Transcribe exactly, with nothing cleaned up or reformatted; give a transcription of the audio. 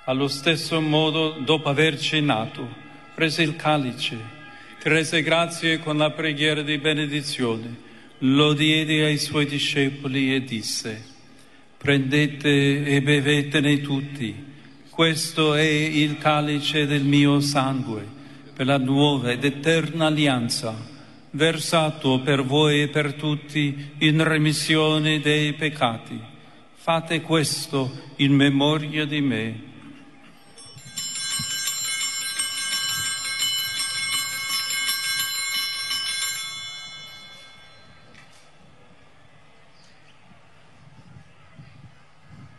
Allo stesso modo, dopo aver cenato, prese il calice, che rese grazie con la preghiera di benedizione, lo diede ai suoi discepoli e disse: prendete e bevetene tutti, questo è il calice del mio sangue, per la nuova ed eterna alleanza, versato per voi e per tutti in remissione dei peccati. Fate questo in memoria di me.